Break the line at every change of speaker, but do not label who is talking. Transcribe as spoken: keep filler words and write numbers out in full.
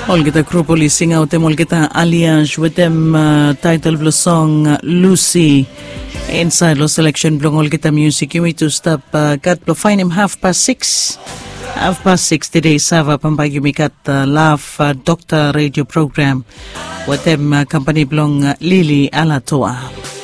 All kita crew police sing out them all kita alliance with them uh, title of the song uh, Lucy. Inside the selection blong all kita music you need to stop uh, kat to find him half past six. Half past six today Sava pampag you kat uh, Laugh uh, Doctor Radio program with them uh, company blong uh, Lily Alatoa.